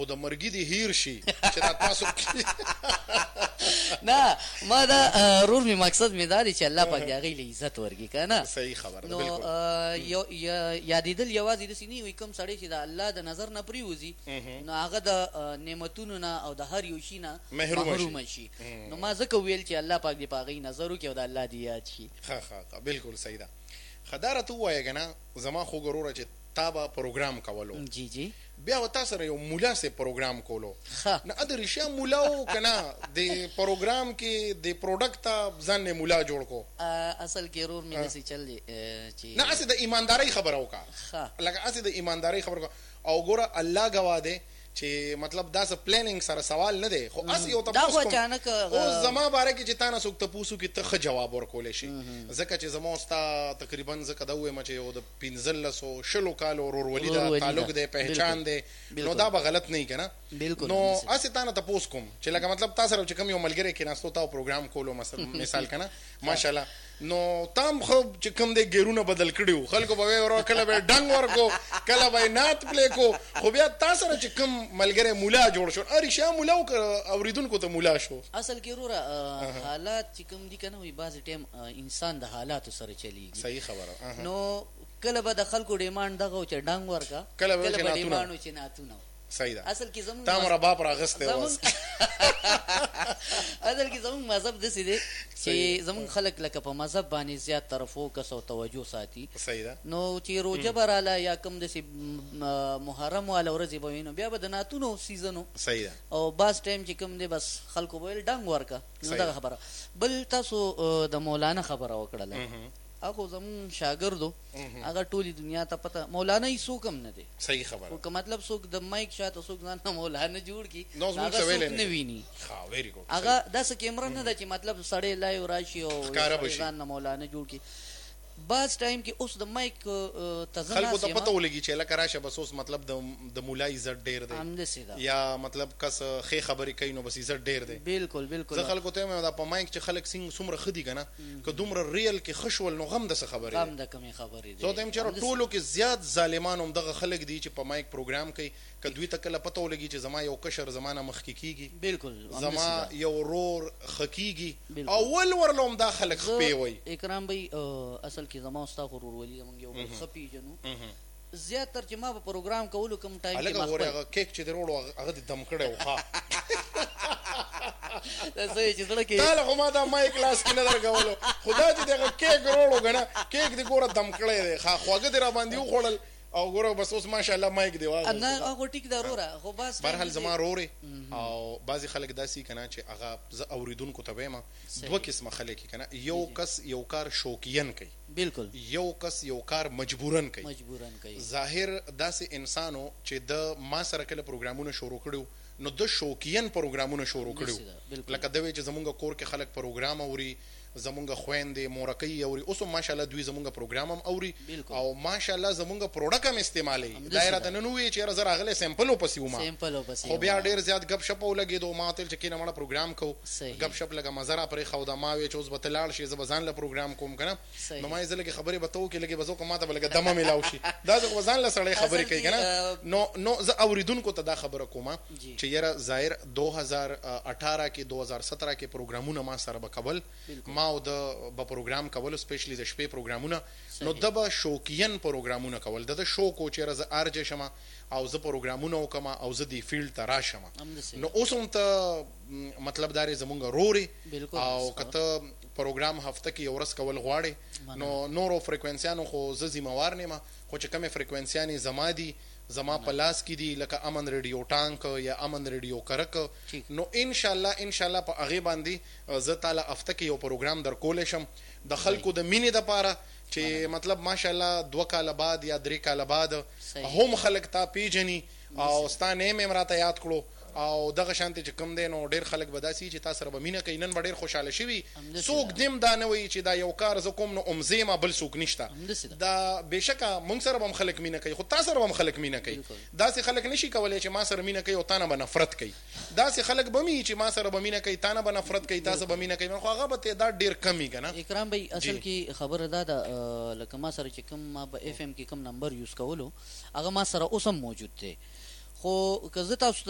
خو د مرګي دې هیر شي چې دا تاسو نه ما دا رور می مقصد می داري چې الله پاک هغه له عزت ورګي کنه. صحیح خبره نو یادیدل یوازې د سینې وي کوم سړی چې د الله د نظر نه پریوزي نو هغه د نعمتونو نه او د هر یو شي نه محروم شي. نو ما ځکه ویل چې الله پاک دې په هغې نظر وکړي او د الله دې یاد شي. ښه بالکل صحیح ده. خداره ته ووایه که نه زما خو ګروره چې تا به پروګرام کولو جی بیا و تا سره یو مولا سه پروګرام کولو نه ادر رښتیا مولا و که نه د پروګرام کې د پروډکټ ته ځان نه مولا جوړ کو. اصل کې رور مې داسې چل دی چې نه هسې د ایماندارۍ خبره وکړه لکه هسې د ایماندارۍ خبره وکړه او ګوره الله ګواه دی چې مطلب دا څه پلانینګ سره سوال نه دی خو اس یو تاسو او زما باره کې چې تا نه څوک تاسو کې ته ښه جواب ورکولی شي ځکه چې زما ستا تقریبا ځکه دا ووایم چې یو د 15 کالو ورورولي ده تعلق دی پهچان دی نو دا به غلط نه وي که نه. نو هسې تا نه تپوس کوم چې لکه مطلب تا سره چې کوم یو ملګری کېناستو تا پروګرام کولو مثال که نه ماشاءالله نو تام خو چې کوم دی ګیرونه بدل کړي وو خلکو به وایي کله به یې ډنګ ورکو کله به یې نعت پلی کو خو بیا تا سره چې کوم ملګری مولا جوړ شو رښتیا مولا و که اورېدونکو ته مولا شو. اصل کې وروره حالات چې کوم دي که نه وي بعضې ټایم انسان د حالاتو سره چلیږي. صحیح خبره. نو کله به د خلکو ډیمانډ دغه و چې ډنګ ورکه کله به ډیمانډ و چې نعتونه. صحیح ده. اصل کې زموږ تا مره باپ راغستی اوس اصل کې زموږ مذهب داسې دی چې زموږ خلک لکه په مذهب باندې زیات تر فوکس او توجه ساتي. صحیح ده. نو چې روژه به راله یا کوم داسې محرم واله ورځې به وي نو بیا به د نعتونو سیزن. صحیح ده. او بعض ټایم چې کوم دی بس خلکو به ویل ډنګ ورکه. نو دغه خبره. بل تاسو د مولانا خبره وکړله هغه زمون شاګردو هغه ټولي دنیا ته پته مولانا یې څوک هم نه دی. صحیح خبره. خو که مطلب څوک د مایک شاته څوک ځان نه مولانا جوړ کړي هغه څوک نه ویني. هغه داسې کیمره نه ده چې مطلب سړی لایو راشي او ځان نه مولانا جوړ کړي. بعض ټایم کې اوس د مایک ته خلکو ته پته ولګي چې لکه راشه بس اوس مطلب د مولا عزت ډېر دی یا مطلب کس ښې خبرې کوي نو بس عزت ډېر دی. بالکل بالکل. زه خلکو ته وایم دا په مایک چې خلک څومره ښه دي که نه که دومره ریل کې ښه شول نو غم د څه خبرې غم د کمې خبرې دی. زه ورته وایم چې ټولو کې زیات ظالمان همدغه خلک دي چې په مایک پروګرام کوي که دوی ته کله پته ولګي چې زما یو کشر زما نه مخکې کېږي بالکل زما یو ورور ښه کېږي اول ورله همدا خلک خپې وایي. اکرام بهی اصل کې زما ستا خو ورورولي زموږ یو بل ښه پېژنو زیاتر چې ما په پروګرام کولو کوم ټایم کې هلکه ګورې هغه کیک چې دې روړو هغه دې دم کړی و تا له خو ما دا مایک لاس کې نه درکولو خو دا چې دغه کیک روړو که نه کیک دې ګوره دم کړی دی خواږه دې راباندې وخوړل او ګوره بس اوس ماشاءالله مایک دی نه هغه ټیک ده وروره خو بس بهرحال زما رورې او بعضې خلک داسې که نه چې هغه زه اورېدونکو ته وایم دوه قسمه خلک یې که نه یو کس یو کار شوقین کوي بالکل یو کس یو کار مجبورن کوي. ظاهر داسې انسان و چې د ما سره کله پروګرامونه شروع کړي نو د شوقین پروګرامونه شروع کړي لکه د وی چې زمونږ کور کې خلک پروګرام اوري زمونږ خویندې مورکۍ اوري اوس هم ماشاءالله دوی زمونږ پروګرام هم اوري او ماشاءالله زمونږ پروډکټ هم استعمالوي. دا یې راته نن ووایي چې یاره زه راغلی سیمپل وپسې وم خو بیا ډېر زیات ګپ شپ ولګېدو ما ورته ویل چې کینه مړه پروګرام کوو ګپ شپ لږه مزه را پرېښوده ما ویې چې اوس به ته لاړ شې زه به ځان له پروګرام کوم که نه نو ما یې زه لږې خبرې به ته وکړې لږې به زه وکړم ما ته به لږه دمه میلاو شي دا زه به ځان له سړی خبرې کوي که نه نو زه اورېدونکو ته دا خبره کوم چې یاره ظاهر 2018 کې 2017 کې پروګرامونه ما سره به کول ما او د پروګرام کول سپیشلی د شپې پروګرامونه نو د به شوقین پروګرامونه کول د شوق و چې زه ارجه شم او زه پروګرامونه وکم او زه دې فیلډ ته راشم نو اوس هم ته مطلب دا زمونږ رورې او که ته پروګرام هفته کې یو ورځ کول غواړې نو نورو فریکوینسیانو خو زه ذمهوار نه یم خو چې کومې فریکوینسیانې زما دي زما په لاس کې دي لکه امن ریډیو ټانک یا امن ریډیو کرک نو انشاءالله په هغې باندې زه تاله هفته کې یو پروګرام در کولی شم د خلکو د مینې دپاره چې مطلب ماشاءالله 2 کاله بعد یا 3 کاله بعد هم خلک تا پیژني او ستا نیم هم راته یاد کړو او دغه شانتې چې کوم دی نو ډېر خلک به داسې چې تا سره به مینه کوي نن به ډېر خوشحاله شوي څوک دیم دا نه وایي چې دا یو کار زه کوم نو امزې ما بل څوک نشته دا بېشکه موږ سره به هم خلک مینه کوي خو تا سره به هم خلک مینه کوي داسې خلک نشي کولی چې ما سره مینه کوي او تا نه به نفرت کوي داسې خلک به مي چې ما سره به مینه کوي تا نه به نفرت کوي تا سره به مینه کوي خو هغه به تعداد ډېر کم وي که نه. اکرام بھائی اصل کې خبره دا ده لکه ما سره چې کوم ما په اف ام کې کوم نمبر یوز کولو هغه ما سره اوس هم موجود دی خو که زه تاسو